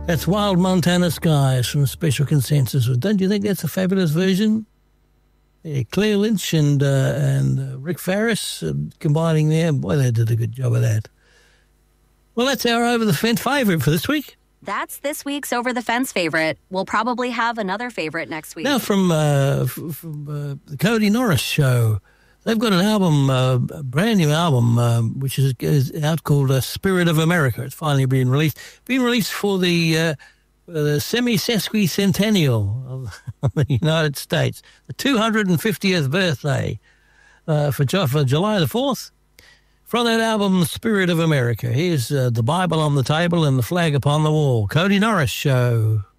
That's Wild Montana Skies from Special Consensus. Don't you think that's a fabulous version? Yeah, Claire Lynch and Rick Farris combining there. Boy, they did a good job of that. Well, that's our Over the Fence favourite for this week. That's this week's Over the Fence favorite. We'll probably have another favorite next week. Now from the Cody Norris Show. They've got an album, a brand new album, which is out called Spirit of America. It's finally been released. Been released for the semi-sesquicentennial of the United States, the 250th birthday for July the 4th. From that album, Spirit of America, here's the Bible on the table and the flag upon the wall. Cody Norris Show.